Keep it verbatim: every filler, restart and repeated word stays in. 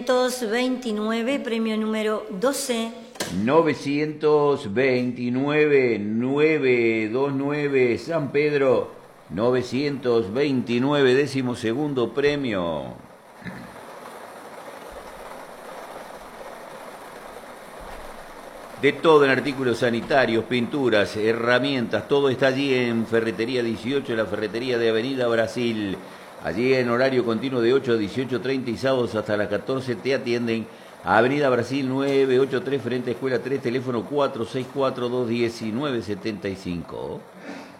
novecientos veintinueve, premio número doce. novecientos veintinueve, nueve dos nueve, San Pedro. novecientos veintinueve, décimo segundo premio. De todo en artículos sanitarios, pinturas, herramientas, todo está allí en Ferretería dieciocho, la Ferretería de Avenida Brasil. Allí en horario continuo de ocho a dieciocho treinta y sábados hasta las catorce te atienden. Avenida Brasil nueve ochenta y tres, frente a Escuela tres, teléfono cuatro seis cuatro, dos uno nueve, siete cinco.